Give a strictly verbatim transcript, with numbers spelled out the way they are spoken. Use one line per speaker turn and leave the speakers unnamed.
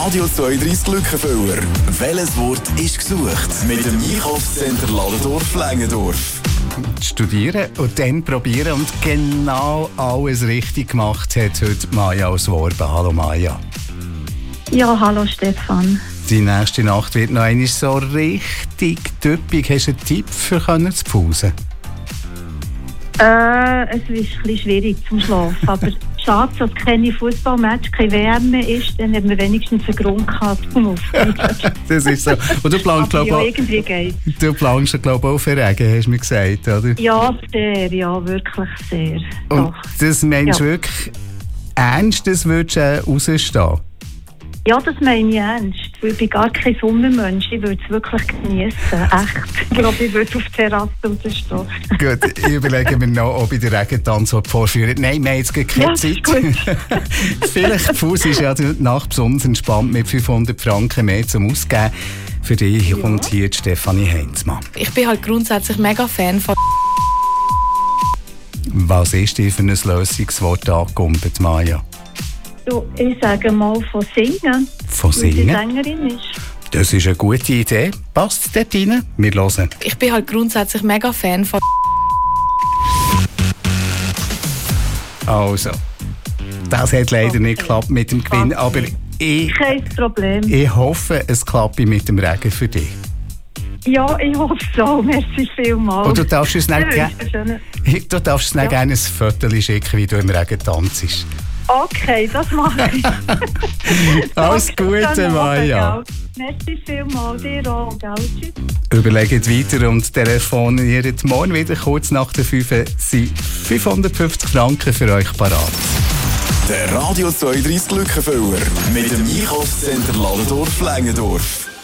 Radio zweiunddreißig Glückenfüller. Welches Wort ist gesucht? Mit dem Einkaufscenter Ladendorf-Längendorf.
Studieren und dann probieren und genau alles richtig gemacht hat heute Maja aus Worben. Hallo Maja.
Ja, hallo Stefan.
Die nächste Nacht wird noch einmal so richtig typisch. Hast du einen Tipp für können zu pausen?
Äh, es ist ein bisschen schwierig zum Schlafen, aber schade, dass keine Fußballmatch, keine W M mehr ist, dann haben wir wenigstens einen Grund gehabt zum Aufstehen.
Das ist so. Und du planst, glaube
ja,
ich,
irgendwie geht.
Du planst, glaube ich, auch für Regen, hast du mir gesagt, oder?
Ja, sehr, ja, wirklich sehr.
Und
Doch.
das meinst du
Ja.
wirklich ernst, das würdest du äh, rausstehen?
Ja, das meine ich ernst. Weil ich bin gar kein Sommermensch. Ich würde es wirklich genießen. Echt. Ich glaube, ich würde auf die Terrasse rausstehen.
Gut, ich überlege mir noch, ob ich den Regentanz vorführe. Nein, wir haben jetzt keine
Ja,
Zeit.
das ist gut.
Vielleicht Fuß ist ja die Nacht besonders entspannt mit fünfhundert Franken mehr zum Ausgeben. Für dich kommt hier die Stefanie Heinzmann.
Ich bin halt grundsätzlich mega Fan von.
Was ist dir für ein Lösungswort angekumpelt, Maja?
Du, ich sage mal von Singen.
Von
Weil sie
Singen?
Sängerin ist.
Das ist eine gute Idee. Passt dort rein? Wir hören.
Ich bin halt grundsätzlich mega Fan von.
Also, das hat leider
Okay.
nicht geklappt mit dem Gewinn,
Okay.
aber ich,
Kein Problem.
ich hoffe, es klappt mit dem Regen für dich.
Ja, ich hoffe so. Merci vielmals.
Und du darfst uns nicht,
Ich
ge
wünsche einen schönen-
du darfst uns nicht
Ja.
gerne ein Foto schicken, wie du im Regen tanzt.
Okay, das mache ich.
Alles
Danke,
Gute,
schönen
Maja.
Abend, gell? Merci vielmals, dir auch, gell? Tschüss.
Überlegt weiter und telefoniert morgen wieder kurz nach der fünf. Sind fünfhundertfünfzig Franken für euch parat.
Der Radio zweiunddreißig Glückenfüller. Mit dem Einkaufscenter Ladendorf-Längendorf.